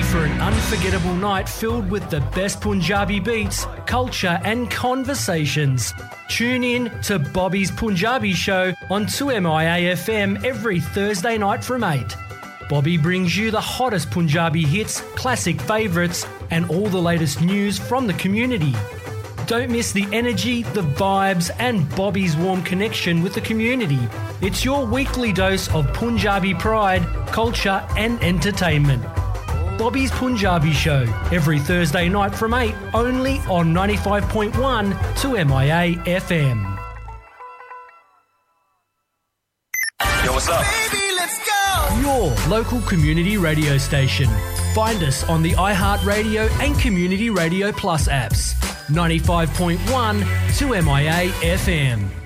for an unforgettable night filled with the best Punjabi beats, culture and conversations. Tune in to Bobby's Punjabi Show on 2MIA FM every Thursday night from 8. Bobby brings you the hottest Punjabi hits, classic favourites and all the latest news from the community. Don't miss the energy, the vibes and Bobby's warm connection with the community. It's your weekly dose of Punjabi pride, culture and entertainment. Bobby's Punjabi Show, every Thursday night from 8, only on 95.1 2MIA FM. Yo, what's up? Baby, let's go! Your local community radio station. Find us on the iHeartRadio and Community Radio Plus apps. 95.1 2MIA FM.